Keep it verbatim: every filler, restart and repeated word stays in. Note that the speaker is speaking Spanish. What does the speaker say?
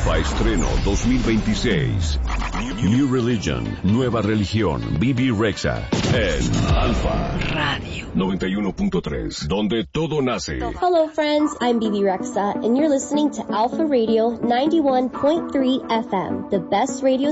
Alfa Estreno dos mil veintiséis. New Religion, nueva religión, B B Rexha. En Alfa Radio noventa y uno punto tres, donde todo nace. Hello friends, I'm B B Rexha, and you're listening to Alpha Radio ninety-one point three F M, the best radio